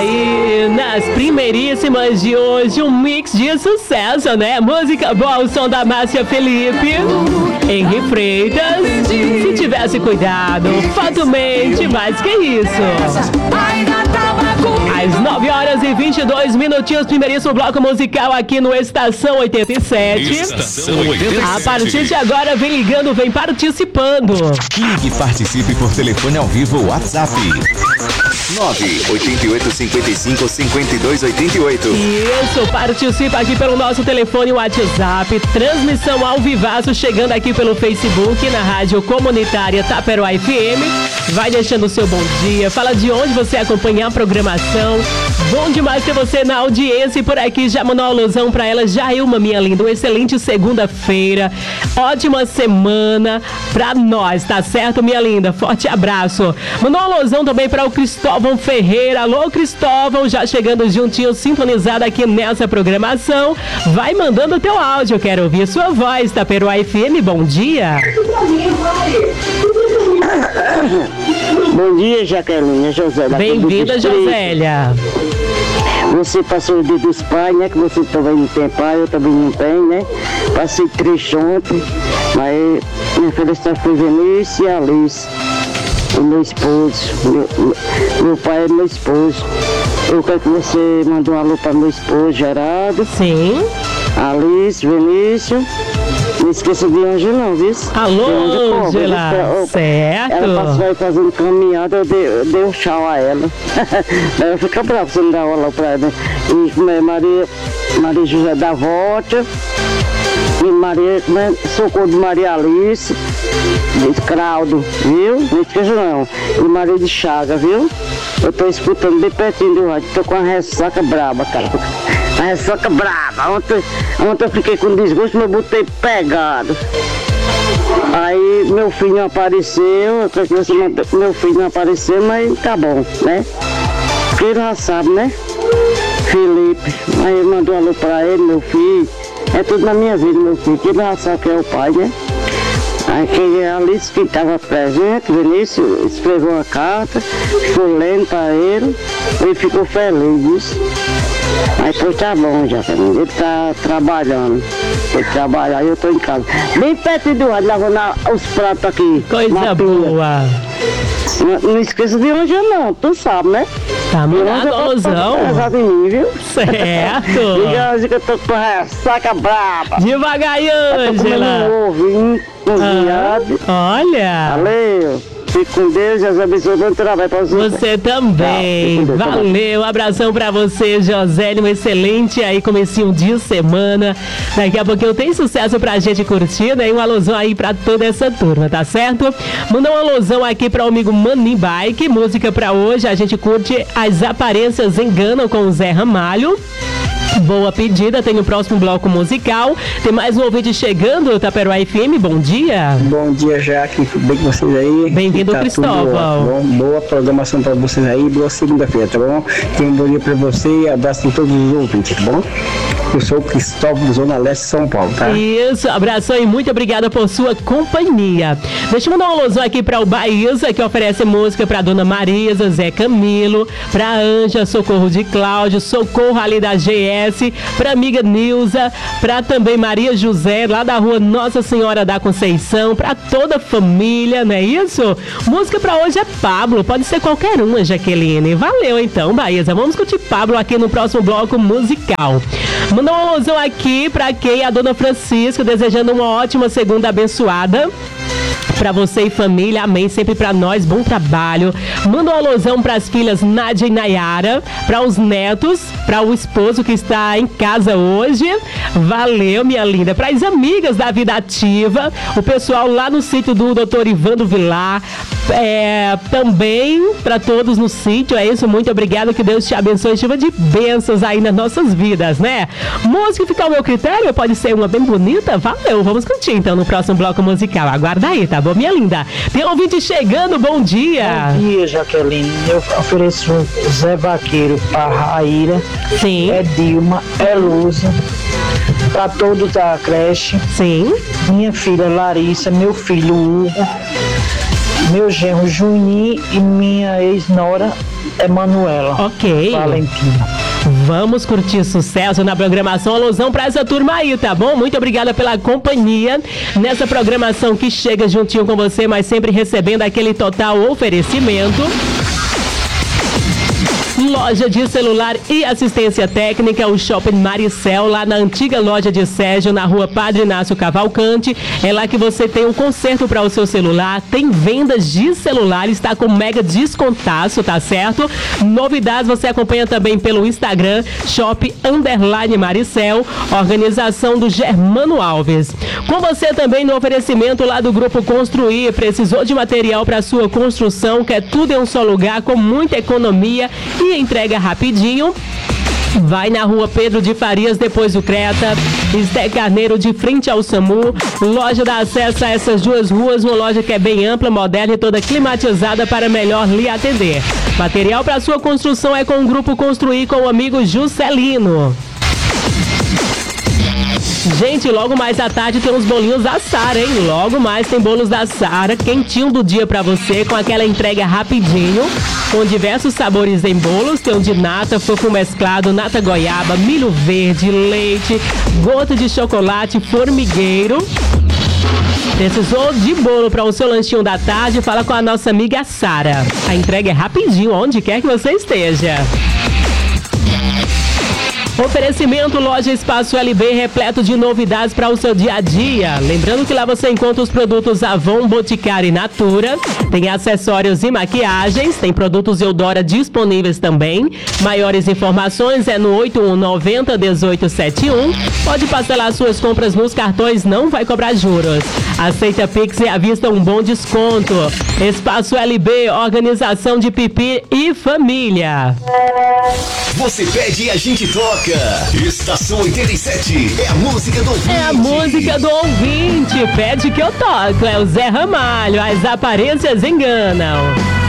aí nas primeiríssimas de hoje, um mix de sucesso, né? Música boa, o som da Márcia Felipe, Henri Freitas, Se Tivesse Cuidado, Fatalmente, mais que isso. Às 9 horas e 22 minutinhos, primeiríssimo bloco musical aqui no Estação 87. Estação 87. A partir de agora, vem ligando, vem participando. Ligue e participe por telefone ao vivo ou WhatsApp. 988555288. Isso, participa aqui pelo nosso telefone WhatsApp, transmissão ao vivaço, chegando aqui pelo Facebook, na Rádio Comunitária Taperoá FM. Vai deixando o seu bom dia, fala de onde você acompanha a programação. Bom demais ter você na audiência e por aqui já mandou uma alusão pra ela, Jailma, minha linda, uma excelente segunda-feira, ótima semana pra nós, tá certo, minha linda? Forte abraço. Mandou uma alusão também para o Cristóvão Ferreira. Alô, Cristóvão, já chegando juntinho, sintonizado aqui nessa programação. Vai mandando o teu áudio, quero ouvir sua voz, Taperoá FM, bom dia. Bom dia, Jaqueline, José. Bem-vinda, Josélia. Você passou o dia dos pais, né? Que você também não tem pai, eu também não tenho, né? Passei triste ontem, mas minha felicidade foi Vinícius e Alice, o meu esposo. Meu pai é meu esposo. Eu quero que você mande um alô para meu esposo, Gerardo. Sim. Alice, Vinícius. Não esqueça de Ângela, não, viu? Alô, Ângela. Certo. Ela vai fazendo caminhada, eu dei um tchau a ela. Ela fica brava, você não dá aula pra ela. E Maria José da Volta. E Socorro de Maria Alice. De Craudo, viu? Não esqueça não. E Maria de Chaga, viu? Eu tô escutando bem pertinho do rádio. Tô com uma ressaca braba, cara. A ressaca brava. Ontem eu fiquei com desgosto, mas eu botei pegado. Aí meu filho não apareceu, meu filho não apareceu, mas tá bom, né? Porque ele já sabe, né? Felipe, aí mandou um alô pra ele, meu filho. É tudo na minha vida, meu filho, que ele já sabe que é o pai, né? Aí que Alice que estava presente, Vinícius escreveu uma carta, ficou lendo pra ele ficou feliz. Aí pois tá bom, já, ele tá trabalhando. Ele trabalha, aí eu tô em casa. Bem perto do rádio, lavando os pratos aqui. Coisa boa. Não esqueça de Ângela não, tu sabe, né? Tá mandando alusão. Pesado em mim, viu? Certo. Diga Ângela que eu tô com a saca braba. Devagar aí, Ângela. Eu tô comendo um ovinho cozinhado. Olha. Valeu. Fique com Deus, Jesus abençoe, bom trabalho pra você. Você também. Deus, valeu, abração pra você, Josélio, um excelente aí comecinho de semana. Daqui a pouquinho tem sucesso pra gente curtir, né? E uma alusão aí pra toda essa turma, tá certo? Mandar uma alusão aqui pra o amigo Mani Bike, música pra hoje, a gente curte As Aparências Enganam com o Zé Ramalho. Boa pedida, tem o próximo bloco musical. Tem mais um ouvinte chegando, Taperoá FM, bom dia. Bom dia, Jaque, tudo bem com vocês aí? Bem-vindo, tá Cristóvão. Boa programação pra vocês aí, boa segunda-feira, tá bom? Tenho um bom dia pra você e abraço a todos os ouvintes, tá bom? Eu sou o Cristóvão, Zona Leste, São Paulo, tá? Isso, abração e muito obrigada por sua companhia. Deixa eu mandar uma alusão aqui para o Baísa, que oferece música para Dona Marisa, Zé Camilo, para Anja, Socorro de Cláudio, Socorro ali da GS, para amiga Nilza, para também Maria José, lá da rua Nossa Senhora da Conceição, para toda a família, não é isso? Música para hoje é Pablo, pode ser qualquer uma, Jaqueline. Valeu então, Baísa. Vamos curtir Pablo aqui no próximo bloco musical. Mandar uma alusão aqui pra quem? A Dona Francisca, desejando uma ótima segunda abençoada. Pra você e família, amém, sempre pra nós, bom trabalho. Manda uma alusão pras filhas Nádia e Nayara, pra os netos, pra o esposo que está em casa hoje. Valeu, minha linda. Pras amigas da Vida Ativa, o pessoal lá no sítio do Dr. Ivando Vilar, também pra todos no sítio, é isso, muito obrigada, que Deus te abençoe, chuva de bênçãos aí nas nossas vidas, né? Música fica ao meu critério, pode ser uma bem bonita? Valeu, vamos curtir então no próximo bloco musical, aguarda aí, tá bom, minha linda? Tem um ouvinte chegando, bom dia. Bom dia, Jaqueline, eu ofereço Zé Vaqueiro pra Raíra. Sim. É Dilma, é Luza, pra todos da creche. Sim. Minha filha Larissa, meu filho Hugo, meu genro Juninho e minha ex-nora Emanuela. Ok. Valentina. Vamos curtir sucesso na programação. Alusão pra essa turma aí, tá bom? Muito obrigada pela companhia nessa programação que chega juntinho com você, mas sempre recebendo aquele total oferecimento. Loja de celular e assistência técnica, o Shopping Maricel, lá na antiga loja de Sérgio, na rua Padre Inácio Cavalcante. É lá que você tem um conserto para o seu celular, tem vendas de celular, está com mega descontaço, tá certo? Novidades você acompanha também pelo Instagram, Shop_Maricel, organização do Germano Alves. Com você também no oferecimento lá do Grupo Construir, precisou de material para sua construção, quer tudo em um só lugar, com muita economia e entrega rapidinho. Vai na rua Pedro de Farias, depois do Creta, Esté Carneiro, de frente ao SAMU. Loja dá acesso a essas duas ruas, uma loja que é bem ampla, moderna e toda climatizada para melhor lhe atender. Material para sua construção é com o Grupo Construir, com o amigo Juscelino. Gente, logo mais à tarde tem uns bolinhos da Sara, hein? Logo mais tem bolos da Sara, quentinho do dia pra você, com aquela entrega rapidinho, com diversos sabores em bolos. Tem um de nata, fofo mesclado, nata goiaba, milho verde, leite, gota de chocolate, formigueiro. Precisou de bolo para o seu lanchinho da tarde? Fala com a nossa amiga Sara. A entrega é rapidinho, onde quer que você esteja. Oferecimento Loja Espaço LB, repleto de novidades para o seu dia a dia. Lembrando que lá você encontra os produtos Avon, Boticário e Natura. Tem acessórios e maquiagens. Tem produtos Eudora disponíveis também. Maiores informações é no 8190-1871. Pode parcelar suas compras nos cartões, não vai cobrar juros. Aceita Pix e avista um bom desconto. Espaço LB, organização de Pipi e família. Você pede e a gente toca. Estação 87 é a música do ouvinte. É a música do ouvinte. Pede que eu toco. É o Zé Ramalho. As aparências enganam.